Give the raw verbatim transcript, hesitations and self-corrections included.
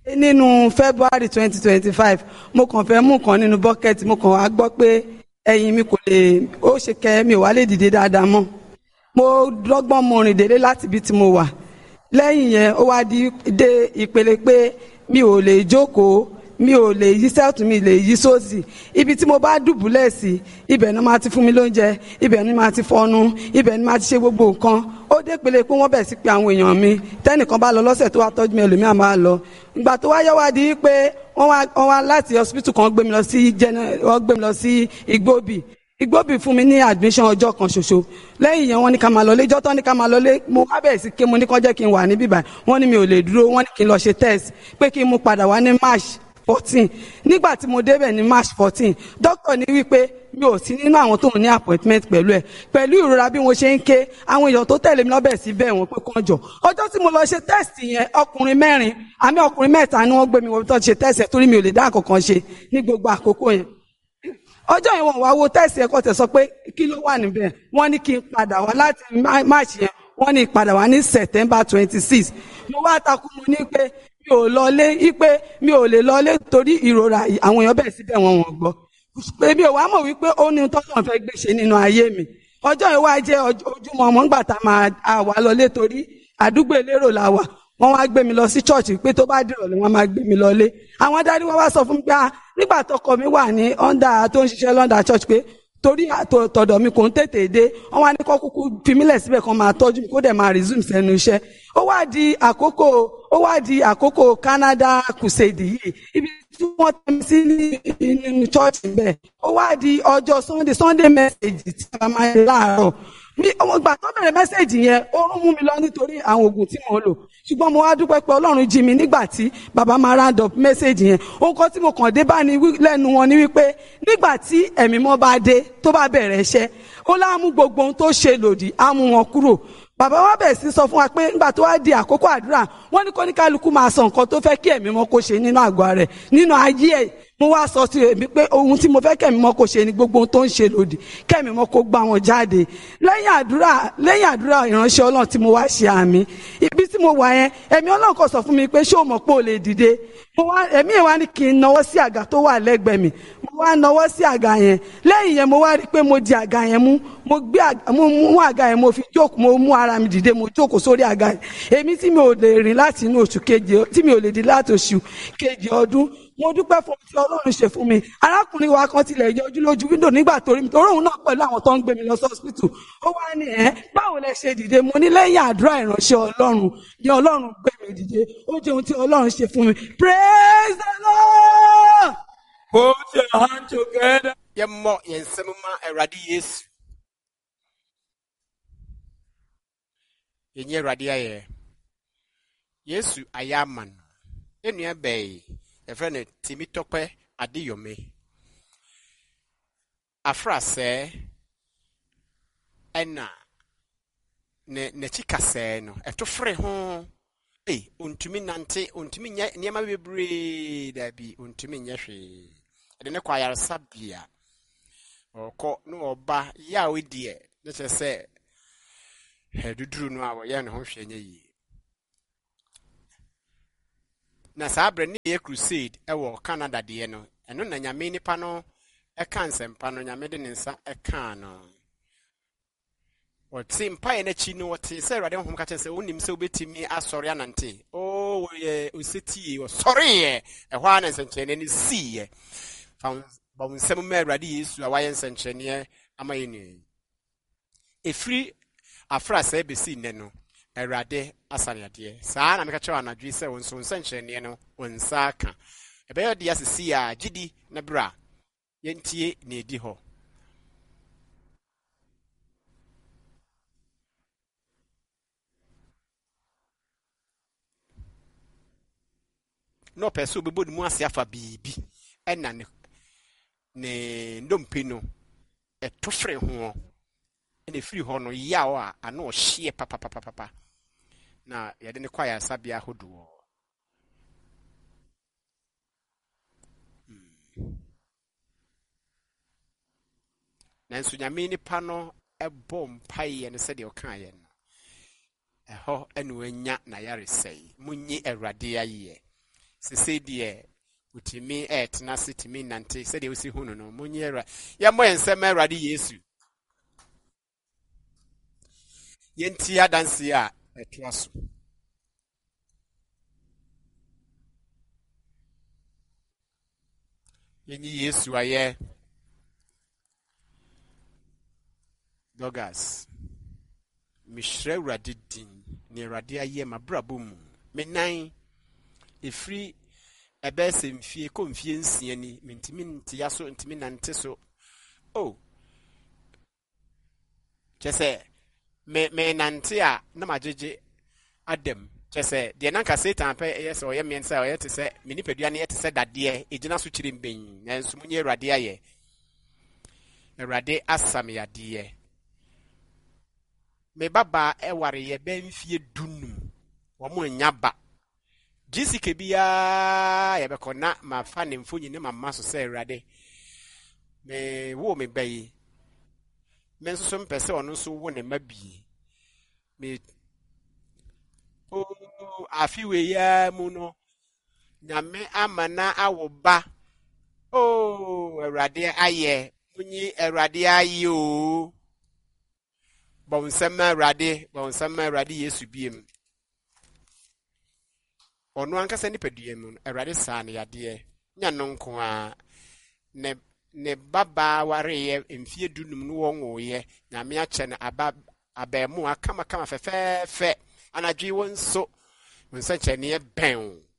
nínú February twenty twenty-five mo kàn fẹ́ mú kan nínú bucket mo kàn wá gbọ́ pé ẹ̀yìn mi kò lè ó ṣe kẹ́ mi ò wá lè dìde dáadáa mọ́ mo dọ́gbọ́n mo rìn délé láti ibi tí mo wà lẹ́yìn yẹn ó wá di dé ìpele pé mi ò lè jókòó mi ò lè yí sẹ́ẹ̀tù mi lè yí sósì ibi tí mo bá dùbúlẹ̀ sí ibẹ̀ ni máa ti fún mi lóúnjẹ ibẹ̀ ni máa ti fọnu ibẹ̀ ni máa ti ṣe gbogbo nǹkan ó dé pele pé wọ́n bẹ̀ sí pé àwọn èèyàn mi tẹ́nìkan bá lọ lọ́sẹ̀ tó wá tọ́jú mi ẹlòmíà máa lọ ìgbà tó wáyé wá di pé wọ́n wá wọ́n wá láti hospital kan gbé mi lọ sí wọ́n gbé mi lọ sí Igbóbì Igbóbì fún mi ní admission ọjọ́ kan ṣoṣo lẹ́yìn yẹn wọ́n ní ká máa lọ lé ìjọ́ tán ní ká máa lọ lé mo wá bẹ̀ sí ké mo ní kán jẹ́ kí n wà níbí báyìí wọ́n ní mi ò lè dúró wọ́n ní kí n lọ ṣe test pé kí n mú padà wá ní March fourteen nígbà tí mo débẹ̀ ní March fourteen doctor ní wípé mi ò sí nínú àwọn tó ń ní appointment pẹ̀lú ẹ̀ pẹ̀lú ìrora bí mo ṣe ń ké àwọn èèyàn tó tẹ̀lé mi lọ́bẹ̀ sí bẹ́ẹ̀ wọ́n pé kán jọ ọjọ́ tí mo lọ ṣe test yẹn ọkùnrin mẹ́rin àmì ọkùnrin mẹ́ta ni wọ́n gbé mi wọ́n tó ṣe test ẹ̀ torí mi ò lè dá àkọ́kọ́ ṣe ní gbogbo àkókò yẹn ọjọ́ yẹn wọ́n wá wo test ẹ̀ kọ́ tẹ̀ sọ pé kí ló wà níbẹ̀ wọ́n ní kí n padà wá láti March yẹn wọ́n ní padà wá ní September twenty six mo wá takú mo ní pé mi ò lọlé ipe mi ò lè lọlé torí ìrora àwọn èèyàn bẹ́ẹ̀ síbẹ̀ wọn wọ́n gbọ́ pé mi ò wá mọ̀ wípé ó ní tọ́lọ́ fẹ́ gbé ṣe nínú ayé mi ọjọ́ yẹn wá jẹ́ ojúmọ́ ọmọ ńgbà tá máa wà lọlé torí àdúgbò elérò la wà wọ́n wá gbé mi lọ sí chọ́ọ̀chì pé tó bá dìrọ̀lẹ́ wọ́n máa gbé mi lọlé àwọn adarí wọn wá sọ fún mi pé nígbà tọkọ mi wà ní under tó ń ṣiṣẹ́ London church pé torí tọ̀dọ̀ mi kò ń tètè dé wọ́n wá ní kó kúkú fi mílẹ̀ síbẹ̀ kan máa tọ́jú mi kó dẹ̀ máa resume sẹ́nu iṣẹ́ ó wá di àkókò ó wá di àkókò Canada crusade yìí ibi tí wọ́n tẹ̀ mí sí nínú church bẹ́ẹ̀ ó wá di ọjọ́ Sunday Sunday message tí a máa ń láàárọ̀ mi ọmọ ìgbà tó bẹ̀rẹ̀ mẹ́sẹ̀gì yẹn ó rún mú mi lọ nítorí àwọn oògùn tí mo lò ṣùgbọ́n mo wá dúpẹ́ pé Ọlọ́run jí mi nígbà tí bàbá máa round up mẹ́sẹ̀gì yẹn ohun tí mo kàn dé bá ní lẹ́nu wọn ni wípé nígbà tí ẹ̀mí mọ́ bá dé tó bá bẹ̀rẹ̀ iṣẹ́ ó láàmú gbogbo ohun tó ṣe lòdì á mú wọn kúrò bàbá wa bẹ̀ sí sọ fún wa pé nígbà tó wá di àkókò àdúrà wọ́n ní kó ní kálukú máa sọ nǹkan tó fẹ́ kí ẹ̀mí mọ́ kó ṣe nínú àgọ́ rẹ̀ nínú ayé ẹ̀ mo wá sọ sí èmi pé ohun tí mo fẹ́ kẹ́mi mọ́ kó ṣe ni gbogbo ohun tó ń ṣe lòdì kẹ́mi mọ́ kó gbá wọn jáde lẹ́yìn àdúrà lẹ́yìn àdúrà ìránṣẹ́ Ọlọ́run tí mo wá ṣe àmì ibi tí mo wà yẹn ẹ̀mí Ọlọ́run kò sọ fún mi pé ṣé o mọ̀ pé o lè dìde mo wá ẹ̀mí ẹ̀ wá ní kí n nawọ́ sí àga tó wà lẹ́gbẹ̀ẹ́ mi mo wá nawọ́ sí àga yẹn lẹ́yìn yẹn mo wá rí i pé mo di àga yẹn mú mo gbé mo mú àga yẹn mo fi jókòó mo mú ara mi dìde mo jókòó sórí àga yẹn èmi tí mi ò lè rìn láti inú oṣù kejì tí mi ò lè di láti oṣù kejì ọdún mo dúpẹ́ fún ohun tí Ọlọ́run ṣe fún mi arákùnrin wa kan tilẹ̀ yọjú lójú wíńdò nígbà torí mi torí òun náà pẹ̀lú àwọn tó ń gbé mi lọ sí hospital ó wá ní ẹ̀ báwo lẹ ṣe dìde mo ní lẹ́yìn àdúrà ìránṣẹ́ Ọlọ́run ni Ọlọ́run gbé mi dìde ó jẹ́ ohun tí Ọlọ́run ṣe fún mi praise the Lord. Put your hand together. Ye mo yen semuma Awurade Yesu. Yenye Awurade aye. Yesu ayaman. Enua bɛyi ɛfrɛ no Timitɔpɛ Adeyome afra sɛ ɛna ne n'akyi kasɛɛ no ɛto fere ho ei ontumi nante ontumi nyɛ nneɛma bebree daabi ontumi nyɛ hwee ɛde ne kɔ ayaresabea ɔkɔ ne ɔba yɛ a ɔdiɛ ne kyerɛ sɛ ɛduduru no a wɔyɛ ne ho hwɛ nyɛ yie na saa abrɛ ne yɛ crusade ɛwɔ Canada deɛ no ɛno na nyame nipa no ɛka nsɛmpa no nyame de ne nsa ɛka no wɔte mpaeɛ n'akyi no wɔte sɛ Awurade honhom ka kyerɛ sɛ wonim sɛ wobɛtumi asɔre anante o wɔyɛ ɔsɛtie wɔsɔreeɛ ɛhɔ a na nsɛnkyerɛnneɛ no siiɛ fa ba wo nsɛm ma Awurade Yesu a wayɛ nsɛnkyerɛnneɛ ama yɛ nua ɛfiri afra sɛ bɛsi nnɛ no Awurade asane adeɛ saa na meka kyerɛ anadwe sɛ wo nso nsɛnkyerɛnneɛ no wo nsa aka ɛbɛyɛ de asisi a gyidi na bra yɛntie na edi hɔ no pɛ sɛ obɛbɔ ne mu ase afa biribi ɛna ne ne ndompe no ɛto fere ho ɛna firi hɔ no yaw a ano ɔhyeɛ papapapapa na yɛde ne kwaya sabia hodoɔ nanso nyame nipa no ɛbɔ mpaeɛ no sɛdeɛ ɔkaeɛ no ɛhɔ ɛna wanya na yaresɛe munyi Awurade ayɛ se se die utimi et na sitimi nante se de osi hunu no munyera ya mo ensem Awurade Yesu yenti adanse a etuaso yenyi Yesu aye Dogas mishre Awurade din ne Awurade aye mabrabo mu menan efri ebese mfie ko mfie nsia ni mentimi ntia so ntimi nante so oh chese me me nante a na majeje adam chese de nanka Satan pe yes o ye mensa o ye te se menipadua ne ye te se dade ejina so kire mben nanso munye Awurade aye Awurade asam yade me baba eware ye be mfie dunum wo mo nyaba Jisike biya ya bekona ma fa ne mfonyi ne mama so se Awurade me wo me bayi me nso so mpese ono so wo ne mabi me o afiwe ya mu no nyame amana awoba o Awurade aye munyi Awurade aye o bonsama Awurade bonsama Awurade Yesu biem ono ankasa nipadua mu Awurade saa ne yade nya no nko a ne ne baba ware ye mfie dunum no wonwo ye nyame ache ne aba abemu akama kama fefefe anadwi wonso nsa che ne ben